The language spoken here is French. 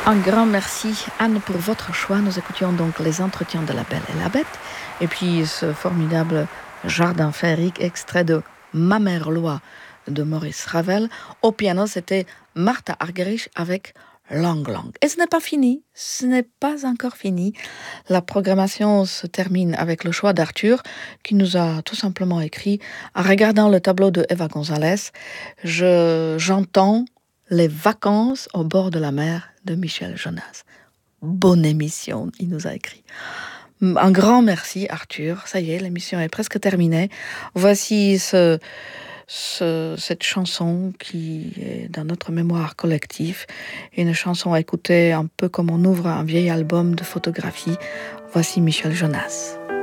Un grand merci, Anne, pour votre choix. Nous écoutions donc les entretiens de La Belle et la Bête, et puis ce formidable jardin féerique, extrait de Ma mère loi de Maurice Ravel. Au piano, c'était Martha Argerich avec Lang Lang. Et ce n'est pas fini, ce n'est pas encore fini. La programmation se termine avec le choix d'Arthur, qui nous a tout simplement écrit, en regardant le tableau de Eva González, j'entends les vacances au bord de la mer de Michel Jonas. Bonne émission, il nous a écrit. Un grand merci, Arthur. Ça y est, l'émission est presque terminée. Voici cette chanson qui est dans notre mémoire collective. Une chanson à écouter un peu comme on ouvre un vieil album de photographie. Voici Michel Jonas.